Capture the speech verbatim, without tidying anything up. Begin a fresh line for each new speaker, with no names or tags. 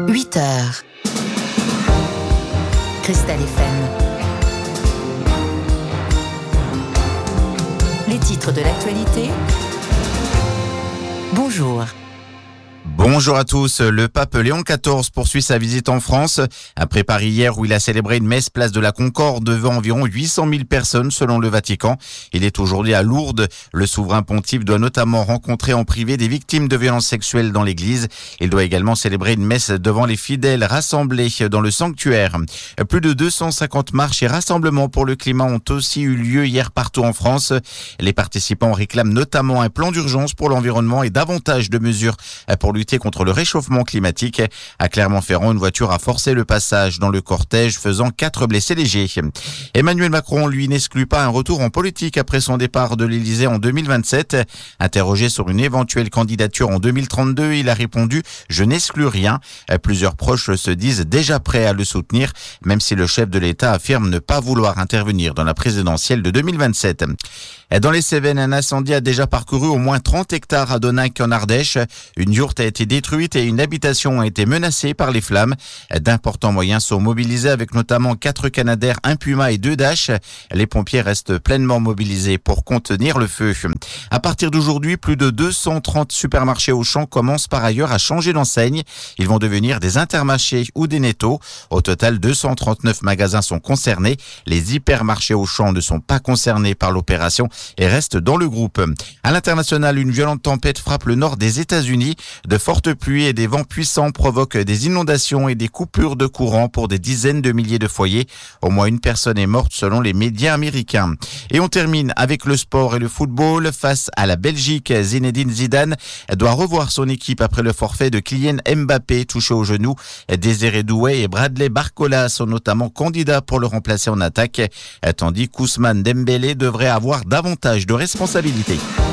huit heures. Cristal F M. Les titres de l'actualité. Bonjour.
Bonjour à tous. Le pape Léon quatorze poursuit sa visite en France. Après Paris hier où il a célébré une messe place de la Concorde devant environ huit cent mille personnes selon le Vatican. Il est aujourd'hui à Lourdes. Le souverain pontife doit notamment rencontrer en privé des victimes de violences sexuelles dans l'église. Il doit également célébrer une messe devant les fidèles rassemblés dans le sanctuaire. Plus de deux cent cinquante marches et rassemblements pour le climat ont aussi eu lieu hier partout en France. Les participants réclament notamment un plan d'urgence pour l'environnement et davantage de mesures pour lutter contre le réchauffement climatique. À Clermont-Ferrand, une voiture a forcé le passage dans le cortège, faisant quatre blessés légers. Emmanuel Macron, lui, n'exclut pas un retour en politique après son départ de l'Élysée en deux mille vingt-sept. Interrogé sur une éventuelle candidature en deux mille trente-deux, il a répondu « Je n'exclus rien ». Plusieurs proches se disent déjà prêts à le soutenir, même si le chef de l'État affirme ne pas vouloir intervenir dans la présidentielle de deux mille vingt-sept. Dans les Cévennes, un incendie a déjà parcouru au moins trente hectares à Donac en Ardèche. Une yourte a été détruite et une habitation a été menacée par les flammes. D'importants moyens sont mobilisés avec notamment quatre Canadair, un Puma et deux Dash. Les pompiers restent pleinement mobilisés pour contenir le feu. À partir d'aujourd'hui, plus de deux cent trente supermarchés Auchan commencent par ailleurs à changer d'enseigne. Ils vont devenir des intermarchés ou des nettos. Au total, deux cent trente-neuf magasins sont concernés. Les hypermarchés Auchan ne sont pas concernés par l'opération et restent dans le groupe. À l'international, une violente tempête frappe le nord des États-Unis. De fortes pluies et des vents puissants provoquent des inondations et des coupures de courant pour des dizaines de milliers de foyers. Au moins une personne est morte selon les médias américains. Et on termine avec le sport et le football. Face à la Belgique, Zinedine Zidane doit revoir son équipe après le forfait de Kylian Mbappé touché au genou. Désiré Doué et Bradley Barcola sont notamment candidats pour le remplacer en attaque, tandis qu'Ousmane Dembélé devrait avoir davantage de responsabilités.